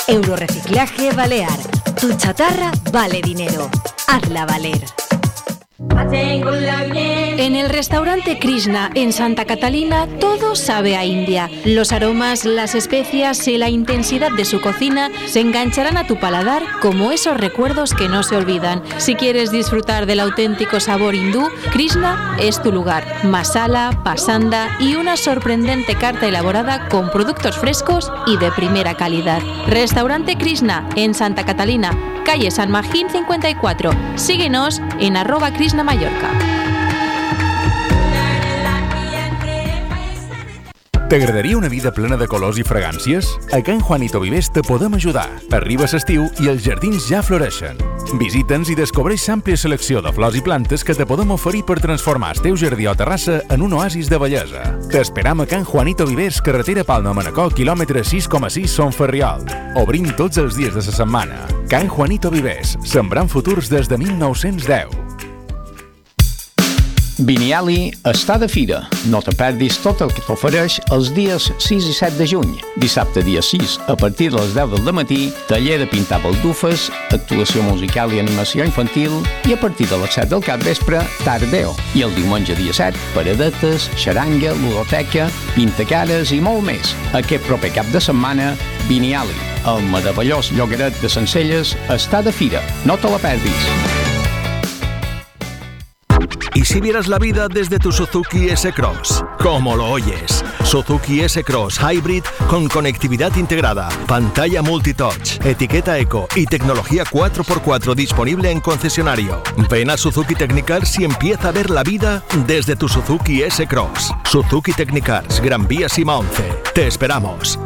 Euroreciclaje Balear. Tu chatarra vale dinero. Hazla valer. En el restaurante Krishna en Santa Catalina todo sabe a India. Los aromas, las especias y la intensidad de su cocina se engancharán a tu paladar como esos recuerdos que no se olvidan. Si quieres disfrutar del auténtico sabor hindú, Krishna es tu lugar. Masala, pasanda y una sorprendente carta elaborada con productos frescos y de primera calidad. Restaurante Krishna en Santa Catalina, calle San Magín 54. Síguenos en @KrishnaMallorca. T'agradaria una vida plena de colors i fragàncies? A Can Juanito Vivers te podem ajudar. Arriba l'estiu i els jardins ja floreixen. Visita'ns i descobreix l'àmplia selecció de flors i plantes que te podem oferir per transformar el teu jardí o terrassa en un oasis de bellesa. T'esperam a Can Juanito Vivers, carretera Palma-Manacor, quilòmetre 6,6 Son Ferriol. Obrim tots els dies de la setmana. Can Juanito Vivers, sembrant futurs des de 1910. Vinyali està de fira. No te perdis tot el que t'ofereix els dies 6 i 7 de juny. Dissabte dia 6, a partir de les 10 del matí, taller de pintar baldufes, actuació musical i animació infantil i a partir de les 7 del capvespre, tardeo. I el diumenge dia 7, paradetes, xaranga, ludoteca, pintacares i molt més. Aquest proper cap de setmana, Vinyali, el meravellós llogaret de Sencelles, està de fira. No te la perdis. ¿Y si vieras la vida desde tu Suzuki S-Cross? ¿Cómo lo oyes? Suzuki S-Cross Hybrid con conectividad integrada, pantalla multitouch, etiqueta eco y tecnología 4x4 disponible en concesionario. Ven a Suzuki Technicars y empieza a ver la vida desde tu Suzuki S-Cross. Suzuki Technicars, Gran Vía Sima 11. Te esperamos.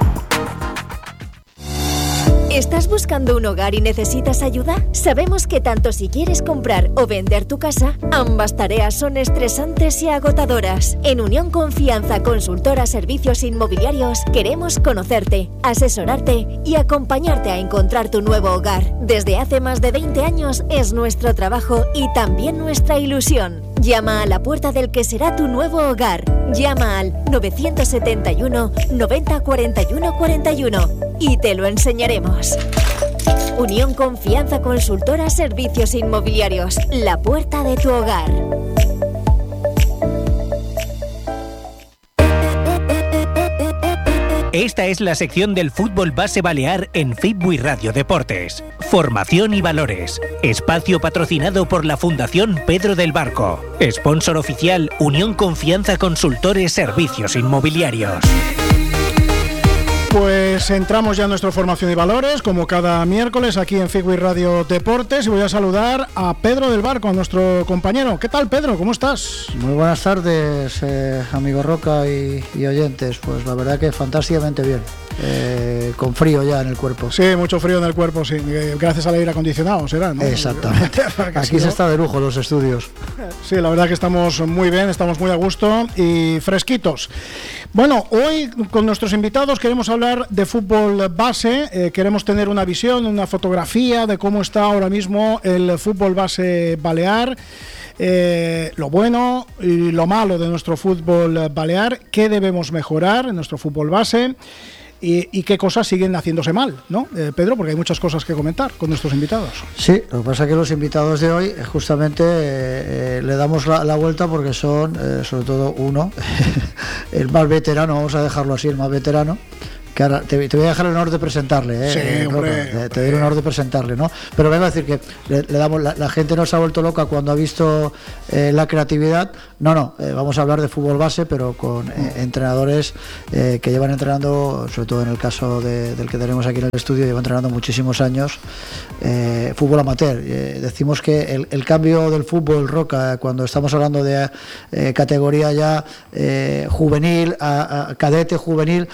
¿Estás buscando un hogar y necesitas ayuda? Sabemos que tanto si quieres comprar o vender tu casa, ambas tareas son estresantes y agotadoras. En Unión Confianza Consultora Servicios Inmobiliarios queremos conocerte, asesorarte y acompañarte a encontrar tu nuevo hogar. Desde hace más de 20 años es nuestro trabajo y también nuestra ilusión. Llama a la puerta del que será tu nuevo hogar. Llama al 971 90 41 41 y te lo enseñaremos. Unión Confianza Consultora Servicios Inmobiliarios. La puerta de tu hogar. Esta es la sección del fútbol base balear en Facebook Radio Deportes. Formación y valores. Espacio patrocinado por la Fundación Pedro del Barco. Sponsor oficial Unión Confianza Consultores Servicios Inmobiliarios. Pues entramos ya en nuestra formación y valores, como cada miércoles aquí en Facebook Radio Deportes, y voy a saludar a Pedro del Barco, a nuestro compañero. ¿Qué tal, Pedro? ¿Cómo estás? Muy buenas tardes, amigo Roca y oyentes. Pues la verdad que fantásticamente bien. Con frío ya en el cuerpo. Sí, mucho frío en el cuerpo, sí. Gracias al aire acondicionado será, ¿no? Exactamente. Aquí se está de lujo los estudios. Sí, la verdad que estamos muy bien, estamos muy a gusto y fresquitos. Bueno, hoy con nuestros invitados queremos hablar de fútbol base. Queremos tener una visión, una fotografía de cómo está ahora mismo el fútbol base balear. Lo bueno y lo malo de nuestro fútbol balear, qué debemos mejorar en nuestro fútbol base y qué cosas siguen haciéndose mal, ¿no, Pedro? Porque hay muchas cosas que comentar con nuestros invitados. Sí, lo que pasa es que los invitados de hoy justamente le damos la vuelta porque son, sobre todo uno, el más veterano, vamos a dejarlo así, el más veterano. Que ahora te voy a dejar el honor de presentarle, Sí, te doy el honor de presentarle, ¿no? Pero vengo a decir que le damos, la gente no se ha vuelto loca cuando ha visto la creatividad. Vamos a hablar de fútbol base, pero con entrenadores que llevan entrenando, sobre todo en el caso del que tenemos aquí en el estudio, llevan entrenando muchísimos años fútbol amateur. Decimos que el cambio del fútbol, Roca, cuando estamos hablando de categoría ya juvenil, a cadete juvenil,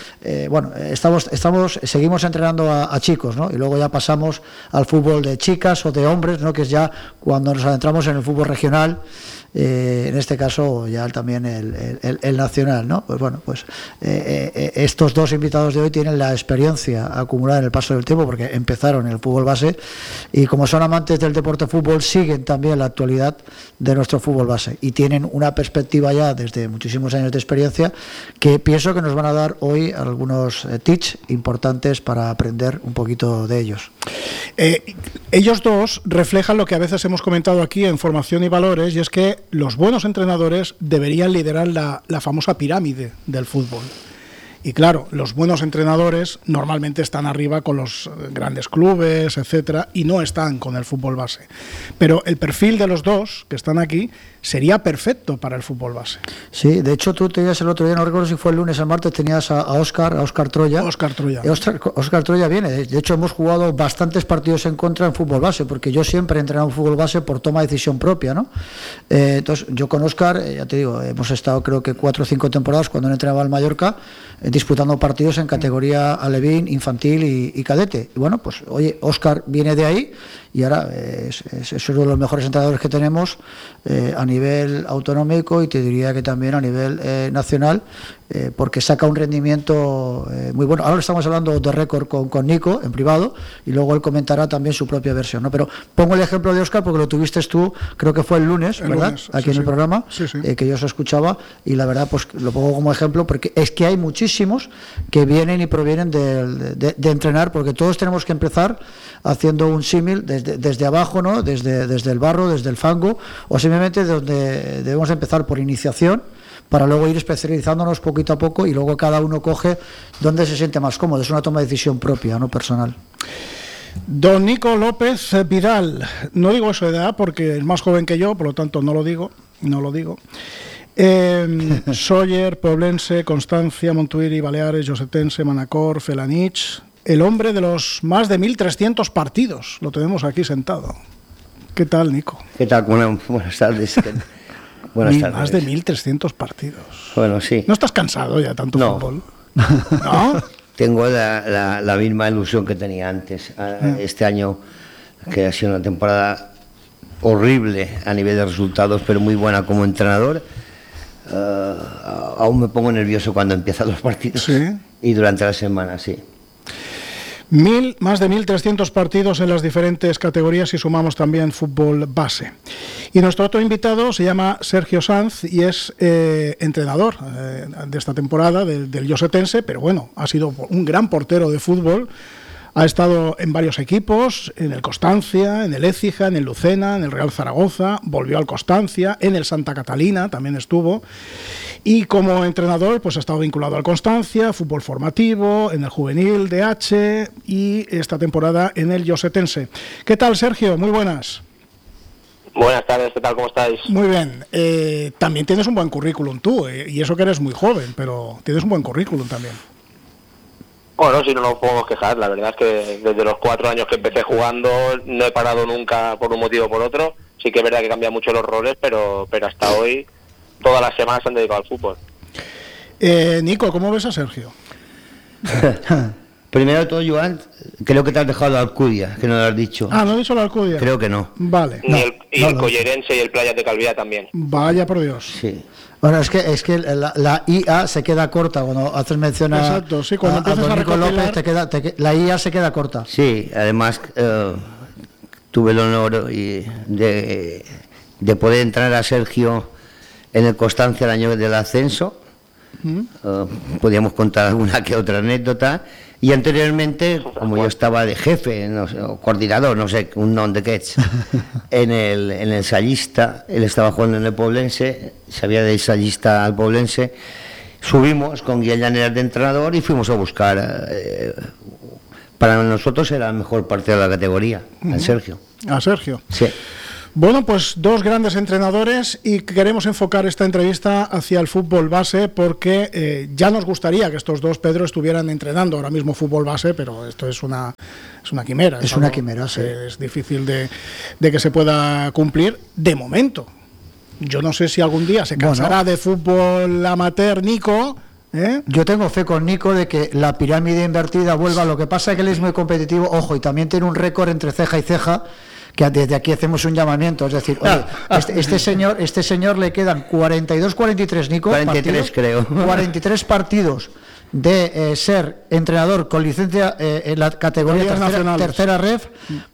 seguimos entrenando a chicos, ¿no? Y luego ya pasamos al fútbol de chicas o de hombres, ¿no? Que es ya cuando nos adentramos en el fútbol regional, en este caso ya también el nacional, ¿no? Pues bueno, estos dos invitados de hoy tienen la experiencia acumulada en el paso del tiempo porque empezaron en el fútbol base y como son amantes del deporte fútbol siguen también la actualidad de nuestro fútbol base y tienen una perspectiva ya desde muchísimos años de experiencia que pienso que nos van a dar hoy algunos tips importantes para aprender un poquito de ellos. Ellos dos reflejan lo que a veces hemos comentado aquí en Formación y Valores, y es que los buenos entrenadores deberían liderar la famosa pirámide del fútbol. Y claro, los buenos entrenadores normalmente están arriba con los grandes clubes, etcétera, y no están con el fútbol base. Pero el perfil de los dos que están aquí sería perfecto para el fútbol base. Sí, de hecho tú tenías el otro día, no recuerdo si fue el lunes o el martes, tenías a Óscar Troya. Óscar Troya. Óscar Troya viene. De hecho hemos jugado bastantes partidos en contra en fútbol base, porque yo siempre he entrenado en fútbol base por toma de decisión propia, ¿no? Entonces yo con Óscar, ya te digo, hemos estado creo que 4 o 5 temporadas cuando él entrenaba al Mallorca, disputando partidos en categoría alevín, infantil y cadete. Y bueno, pues oye, Óscar viene de ahí y ahora es uno de los mejores entrenadores que tenemos a nivel autonómico y te diría que también a nivel nacional, porque saca un rendimiento muy bueno. Ahora estamos hablando de récord con Nico en privado y luego él comentará también su propia versión, ¿no? Pero pongo el ejemplo de Óscar porque lo tuviste tú, creo que fue el lunes, ¿verdad? Lunes, aquí en el programa, que yo os escuchaba, y la verdad pues lo pongo como ejemplo porque es que hay muchísimos que vienen y provienen de entrenar, porque todos tenemos que empezar haciendo un símil desde abajo, ¿no? Desde el barro, desde el fango, o simplemente donde debemos empezar por iniciación, para luego ir especializándonos poquito a poco y luego cada uno coge donde se siente más cómodo. Es una toma de decisión propia, no personal. Don Nico López Vidal, no digo eso de edad porque es más joven que yo, por lo tanto no lo digo. Sóller, Poblense, Constancia, Montuïri, Baleares, Llosetense, Manacor, Felanich, el hombre de los más de 1.300 partidos, lo tenemos aquí sentado. ¿Qué tal, Nico? ¿Qué tal? Buenas tardes. Buenas tardes. Más de 1.300 partidos. Bueno, sí. ¿No estás cansado ya tanto fútbol? ¿No? Tengo la misma ilusión que tenía antes. Este año, que ha sido una temporada horrible a nivel de resultados, pero muy buena como entrenador. Aún me pongo nervioso cuando empiezan los partidos. ¿Sí? Y durante la semana, sí. Más de 1.300 partidos en las diferentes categorías y sumamos también fútbol base. Y nuestro otro invitado se llama Sergio Sanz y es entrenador de esta temporada del Llosetense, pero bueno, ha sido un gran portero de fútbol. Ha estado en varios equipos, en el Constancia, en el Écija, en el Lucena, en el Real Zaragoza, volvió al Constancia, en el Santa Catalina también estuvo. Y como entrenador, pues ha estado vinculado al Constancia, fútbol formativo, en el juvenil DH y esta temporada en el Llosetense. ¿Qué tal, Sergio? Muy buenas. Buenas tardes, ¿qué tal? ¿Cómo estáis? Muy bien. También tienes un buen currículum tú, y eso que eres muy joven, pero tienes un buen currículum también. Bueno, sí, no nos podemos quejar. La verdad es que desde los 4 años que empecé jugando no he parado nunca por un motivo o por otro. Sí que es verdad que cambian mucho los roles, pero hasta hoy todas las semanas se han dedicado al fútbol. Nico, ¿cómo ves a Sergio? Primero de todo, Joan, creo que te has dejado la Alcudia, que no lo has dicho. Ah, ¿no he dicho la Alcudia? Creo que no. Vale. El Collerense y el Playas de Calviá también. Vaya por Dios. Sí. Bueno, es que la IA se queda corta cuando haces mención a... Exacto, sí, cuando empiezas a Nico López, la IA se queda corta. Sí, además tuve el honor de poder entrar a Sergio en el Constancia el año del ascenso. Podíamos contar alguna que otra anécdota. Y anteriormente, como yo estaba de jefe, no sé, o coordinador, no sé, un nom de quets, en el Sallista, él estaba jugando en el Poblense, sabía del Sallista al Poblense, subimos con Guillén Llaneras de entrenador y fuimos a buscar, para nosotros era la mejor parte de la categoría, a Sergio. ¿A Sergio? Sí. Bueno, pues dos grandes entrenadores y queremos enfocar esta entrevista hacia el fútbol base porque ya nos gustaría que estos dos, Pedro, estuvieran entrenando ahora mismo fútbol base, pero esto es una quimera. Es una quimera, sí. Es difícil de que se pueda cumplir de momento. Yo no sé si algún día se cansará de fútbol amateur, Nico. Yo tengo fe con Nico de que la pirámide invertida vuelva. Lo que pasa es que él es muy competitivo, ojo, y también tiene un récord entre ceja y ceja, que desde aquí hacemos un llamamiento, es decir, oye, este señor le quedan 43, Nico, 43 creo. 43 partidos de ser entrenador con licencia en la categoría tercera ref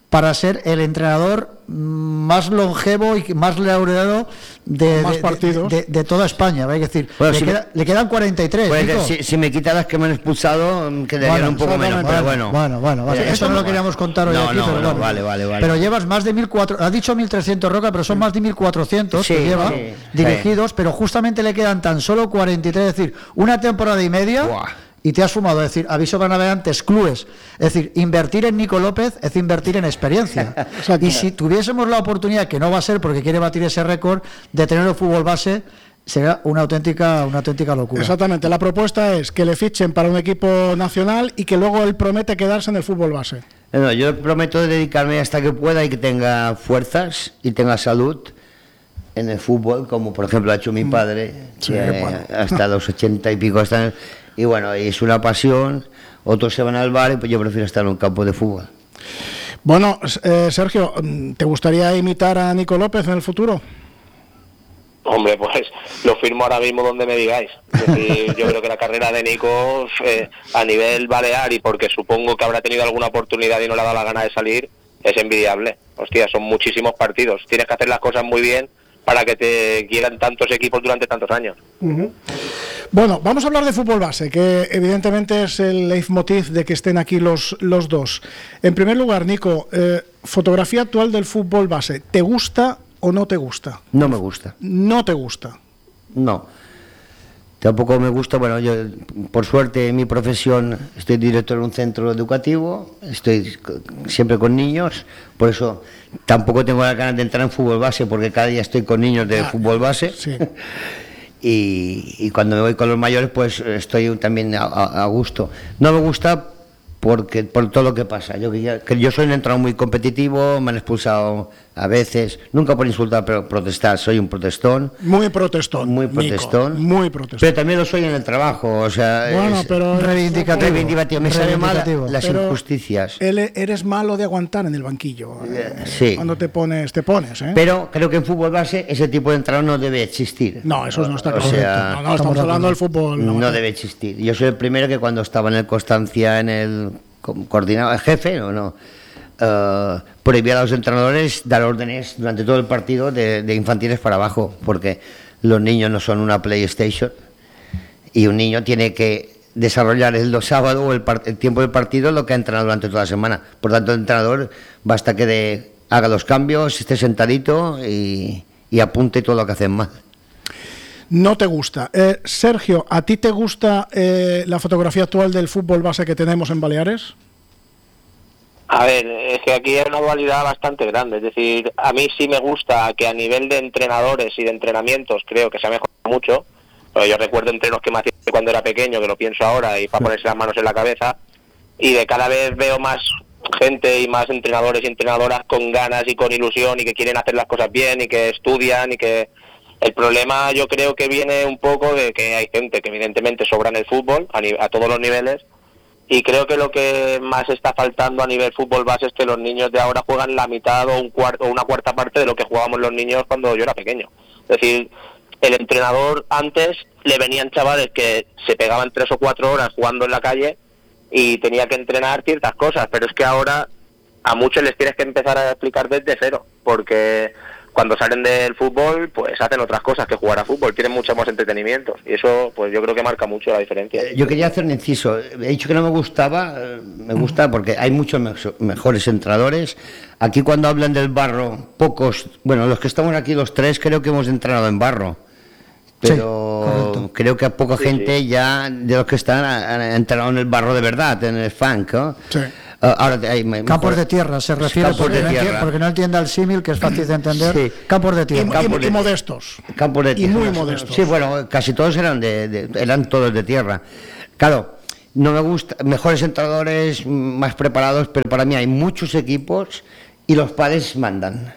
para ser el entrenador más longevo y más laureado de toda España. Hay que decir, bueno, le quedan 43. Pues, si me quitas las que me han expulsado, quedarían un poco menos. Pero bueno. Esto no lo queríamos contar hoy aquí, pero vale. Pero llevas más de 1.400, has dicho 1.300, Roca, pero son más de 1.400 que lleva dirigidos, pero justamente le quedan tan solo 43, es decir, una temporada y media. Buah. Y te has sumado, es decir, aviso para navegantes, clubes, es decir, invertir en Nico López es invertir en experiencia. Y si tuviésemos la oportunidad, que no va a ser porque quiere batir ese récord, de tener el fútbol base, será una auténtica locura. Exactamente, la propuesta es que le fichen para un equipo nacional y que luego él promete quedarse en el fútbol base. No, yo prometo dedicarme hasta que pueda y que tenga fuerzas y tenga salud en el fútbol, como por ejemplo ha hecho mi padre, hasta los 80 y pico están. Y bueno, es una pasión, otros se van al bar y pues yo prefiero estar en un campo de fútbol. Bueno, Sergio, ¿te gustaría imitar a Nico López en el futuro? Hombre, pues lo firmo ahora mismo donde me digáis. Es decir, yo creo que la carrera de Nico a nivel balear, y porque supongo que habrá tenido alguna oportunidad y no le ha dado la gana de salir, es envidiable. Hostia, son muchísimos partidos. Tienes que hacer las cosas muy bien para que te quieran tantos equipos durante tantos años. Uh-huh. Bueno, vamos a hablar de fútbol base, que evidentemente es el leitmotiv de que estén aquí los dos. En primer lugar, Nico, fotografía actual del fútbol base, ¿te gusta o no te gusta? No me gusta. ¿No te gusta? No. Tampoco me gusta. Bueno, yo, por suerte, en mi profesión, estoy director en un centro educativo, estoy siempre con niños, por eso tampoco tengo las ganas de entrar en fútbol base, porque cada día estoy con niños de fútbol base. Sí. Y cuando me voy con los mayores, pues estoy también a gusto. No me gusta por todo lo que pasa. Yo soy un entrenador muy competitivo, me han expulsado a veces, nunca por insultar, pero protestar, soy un protestón. Muy protestón. Muy protestón. Nico, muy protestón. Pero también lo soy en el trabajo, o sea... Bueno, pero... Reivindicativo. Me sale mal las injusticias. Eres malo de aguantar en el banquillo. Sí. Cuando te pones, ¿eh? Pero creo que en fútbol base ese tipo de entrenador no debe existir. No, eso no está correcto. O sea, no, estamos hablando del fútbol. No debe existir. Yo soy el primero que cuando estaba en el Constancia, en el coordinador, el jefe, prohibía a los entrenadores dar órdenes durante todo el partido de infantiles para abajo, porque los niños no son una PlayStation y un niño tiene que desarrollar el sábado o el tiempo del partido lo que ha entrenado durante toda la semana. Por tanto, el entrenador basta que haga los cambios, esté sentadito y apunte todo lo que hacen mal. No te gusta. Sergio, ¿a ti te gusta la fotografía actual del fútbol base que tenemos en Baleares? A ver, es que aquí hay una dualidad bastante grande. Es decir, a mí sí me gusta que a nivel de entrenadores y de entrenamientos creo que se ha mejorado mucho. Pero yo recuerdo entrenos que me hacía cuando era pequeño, que lo pienso ahora, y para ponerse las manos en la cabeza. Y de cada vez veo más gente y más entrenadores y entrenadoras con ganas y con ilusión y que quieren hacer las cosas bien y que estudian y que... El problema yo creo que viene un poco de que hay gente que evidentemente sobra en el fútbol a todos los niveles, y creo que lo que más está faltando a nivel fútbol base es que los niños de ahora juegan la mitad o una cuarta parte de lo que jugábamos los niños cuando yo era pequeño. Es decir, el entrenador antes le venían chavales que se pegaban 3 o 4 horas jugando en la calle y tenía que entrenar ciertas cosas, pero es que ahora a muchos les tienes que empezar a explicar desde cero, porque cuando salen del fútbol, pues hacen otras cosas que jugar a fútbol, tienen muchos más entretenimientos, y eso pues yo creo que marca mucho la diferencia. Yo quería hacer un inciso, he dicho que no me gustaba, me gusta porque hay muchos mejores entrenadores. Aquí cuando hablan del barro, pocos, bueno, los que estamos aquí los tres creo que hemos entrenado en barro, pero sí, creo que a poca gente ya de los que están han entrenado en el barro de verdad, en el funk, ¿no? Sí. Ahora campos de tierra se refiere, porque no entienda el símil, que es fácil de entender. Sí. Campos de tierra y modestos. Campos de tierra. Y muy modestos. Sí, bueno, casi todos eran eran todos de tierra. Claro, no me gusta, mejores entrenadores, más preparados, pero para mí hay muchos equipos y los padres mandan.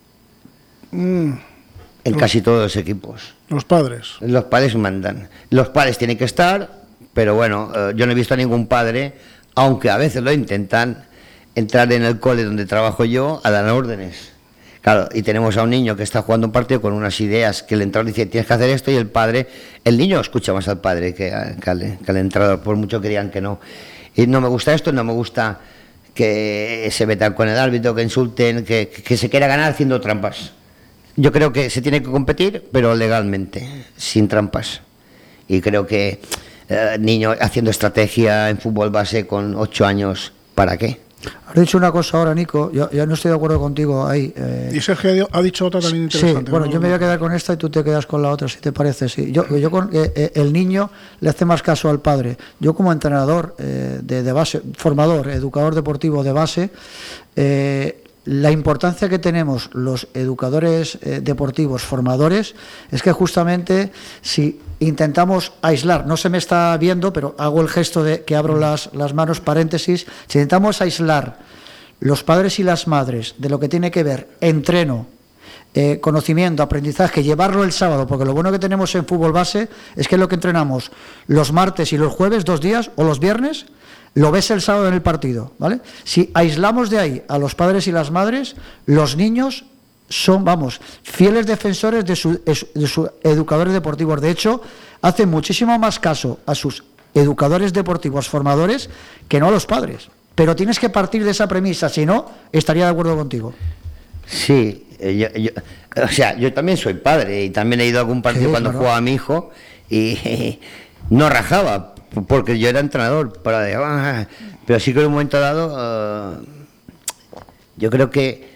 En casi todos los equipos. Los padres mandan. Los padres tienen que estar, pero bueno, yo no he visto a ningún padre, aunque a veces lo intentan, entrar en el cole donde trabajo yo a dar órdenes. Claro, y tenemos a un niño que está jugando un partido con unas ideas que el entrenador dice tienes que hacer esto, y el niño escucha más al padre que al entrenador, por mucho que digan que no. Y no me gusta esto, no me gusta que se metan con el árbitro, que insulten, que se quiera ganar haciendo trampas. Yo creo que se tiene que competir, pero legalmente, sin trampas. Y creo que niños haciendo estrategia en fútbol base con 8 años, ¿para qué? Has dicho una cosa ahora, Nico, yo no estoy de acuerdo contigo ahí. Y Sergio ha dicho otra también interesante. Sí, bueno, yo me voy a quedar con esta y tú te quedas con la otra, si te parece. Sí. Yo con el niño le hace más caso al padre. Yo como entrenador de base, formador, educador deportivo de base, la importancia que tenemos los educadores deportivos, formadores, es que justamente si intentamos aislar, no se me está viendo, pero hago el gesto de que abro las manos, paréntesis, si intentamos aislar los padres y las madres de lo que tiene que ver entreno, conocimiento, aprendizaje, llevarlo el sábado, porque lo bueno que tenemos en fútbol base es que lo que entrenamos los martes y los jueves, 2 días, o los viernes, lo ves el sábado en el partido, ¿vale? Si aislamos de ahí a los padres y las madres, los niños son, fieles defensores de sus educadores deportivos. De hecho, hacen muchísimo más caso a sus educadores deportivos formadores que no a los padres. Pero tienes que partir de esa premisa, si no, estaría de acuerdo contigo. Sí, yo también soy padre y también he ido a algún partido cuando jugaba a mi hijo y no rajaba, porque yo era entrenador, pero sí que en un momento dado yo creo que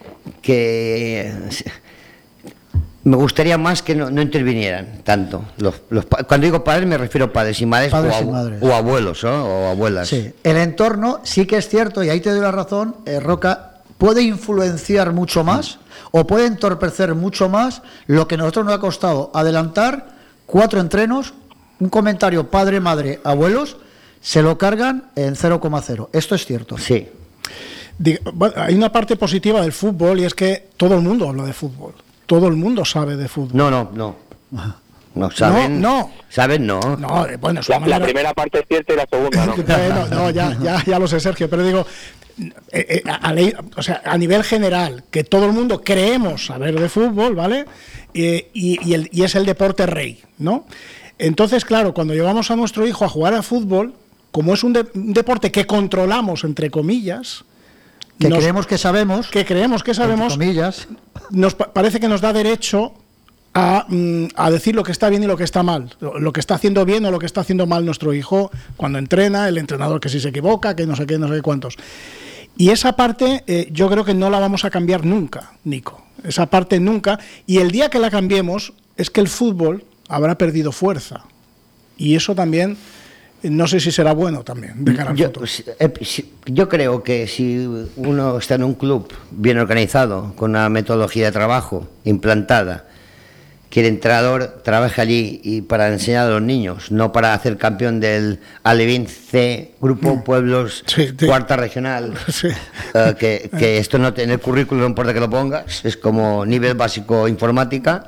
me gustaría más que no intervinieran tanto. Cuando digo padres me refiero a padres y madres, o abuelos, ¿no? O abuelas. Sí, el entorno sí que es cierto, y ahí te doy la razón, Roca, puede influenciar mucho más o puede entorpecer mucho más lo que a nosotros nos ha costado adelantar 4 entrenos, un comentario padre, madre, abuelos, se lo cargan en 0,0. Esto es cierto. Sí. Bueno, hay una parte positiva del fútbol y es que todo el mundo habla de fútbol. Todo el mundo sabe de fútbol. No, saben. No. Saben, no. No, bueno, la primera parte es cierta y la segunda no. Ya lo sé, Sergio, pero digo, a nivel general, que todo el mundo creemos saber de fútbol, ¿vale? Y es el deporte rey, ¿no? Entonces, claro, cuando llevamos a nuestro hijo a jugar a fútbol, como es un deporte que controlamos, entre comillas, creemos que sabemos, entre comillas, nos parece que nos da derecho a decir lo que está bien y lo que está mal, lo que está haciendo bien o lo que está haciendo mal nuestro hijo cuando entrena, el entrenador que si se equivoca, que no sé qué, no sé cuántos. Y esa parte yo creo que no la vamos a cambiar nunca, Nico. Esa parte nunca. Y el día que la cambiemos es que el fútbol habrá perdido fuerza. Y eso también, no sé si será bueno también de cara al futuro. Yo creo que si uno está en un club bien organizado, con una metodología de trabajo implantada, que el entrenador trabaje allí y para enseñar a los niños, no para hacer campeón del Alevín C, Grupo Pueblos, cuarta regional, que esto no en el currículum no importa que lo pongas, es como nivel básico informática,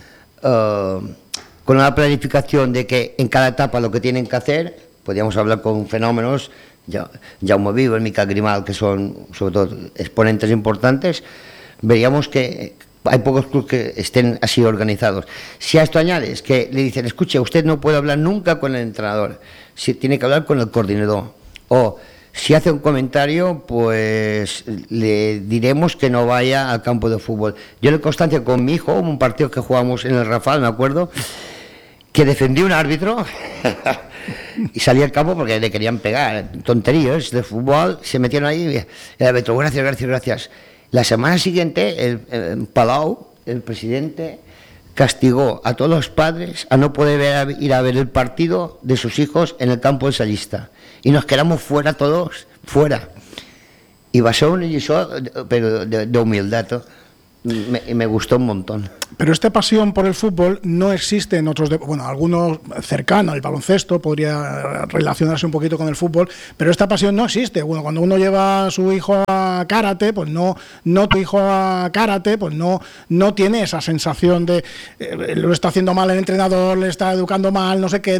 con una planificación de que en cada etapa lo que tienen que hacer, podríamos hablar con fenómenos, Jaume Vives, Miquel Grimal, que son sobre todo exponentes importantes, veríamos que hay pocos clubes que estén así organizados. Si a esto añades que le dicen, escuche, usted no puede hablar nunca con el entrenador, si tiene que hablar con el coordinador, o si hace un comentario, pues le diremos que no vaya al campo de fútbol. Yo le constancia con mi hijo, un partido que jugamos en el Rafal, me acuerdo, que defendí un árbitro y salí al campo porque le querían pegar, tonterías de fútbol, se metieron ahí y el árbitro, gracias. La semana siguiente, el Palau, el presidente, castigó a todos los padres a no poder ir a ver el partido de sus hijos en el campo del Sallista. Y nos quedamos fuera todos, fuera. Y va a ser un lliçó, pero de humildad, ¿no? Me gustó un montón. Pero esta pasión por el fútbol no existe en otros algunos cercanos, el baloncesto podría relacionarse un poquito con el fútbol, pero esta pasión no existe. Bueno, cuando uno lleva a su hijo a karate, pues no tu hijo a karate, pues no tiene esa sensación de lo está haciendo mal el entrenador, le está educando mal, no sé qué.